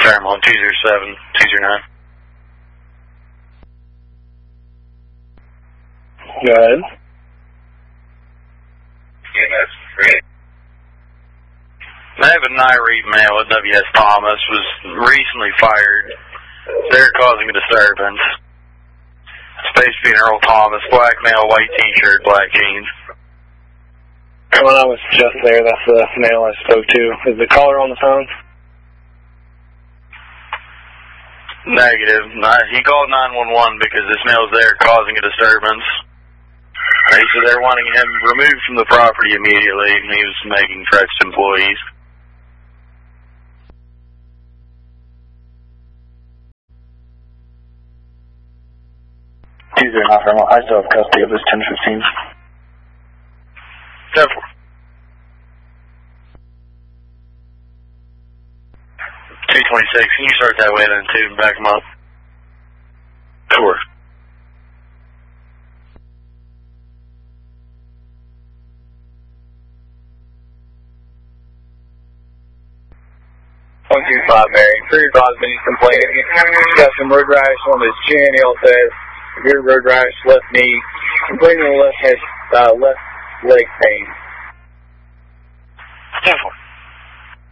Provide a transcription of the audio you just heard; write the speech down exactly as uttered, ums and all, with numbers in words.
Fairmont two zero seven, two zero nine. Go ahead. Yeah, that's great. I have a Nairi male at W S Thomas, was recently fired. They're causing a disturbance. Supposed to be an Earl Thomas, black male, white t-shirt, black jeans. When I was just there, that's the male I spoke to. Is the caller on the phone? Negative. He called nine one one because this male's there causing a disturbance. They said they're wanting him removed from the property immediately, and he was making threats to employees. two zero nine, Fairmont. I still have custody of this ten fifteen. ten four. two twenty-six, can you start that way then, too, and back him up? Sure. one two five, Mary. Free advised me complaining. He's got some road rash on his chin, L S S, severe road rash, left knee, complaining on the left, head, uh, left leg pain. ten four.